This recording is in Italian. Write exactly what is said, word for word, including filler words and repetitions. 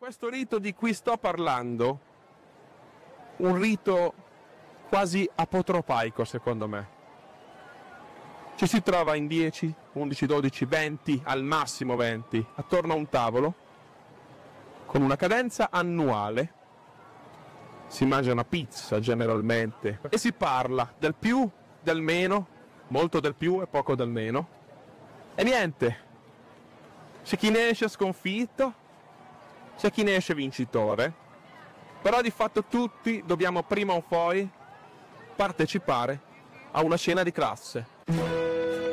Questo rito di cui sto parlando, un rito quasi apotropaico secondo me. Ci si trova in dieci, undici, dodici, venti, al massimo venti, attorno a un tavolo, con una cadenza annuale. Si mangia una pizza generalmente e si parla del più, del meno, molto del più e poco del meno. E niente, c'è chi ne esce sconfitto, c'è chi ne esce vincitore, però di fatto tutti dobbiamo prima o poi partecipare a una cena di classe.